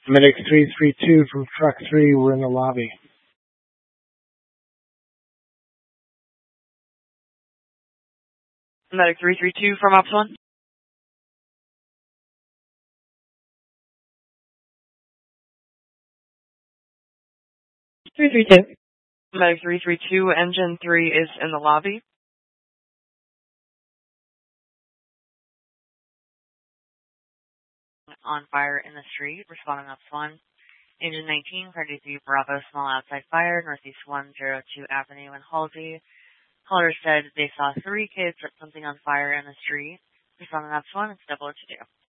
Medic 332 from Truck 3, we're in the lobby. Medic 332 from Ops 1. Medic 332, Engine 3 is in the lobby. On fire in the street, responding Ops 1. Engine 19, 33 Bravo, small outside fire, Northeast 102 Avenue in Halsey. Caller said they saw 3 kids set something on fire in the street. Responding Ops 1, it's 002.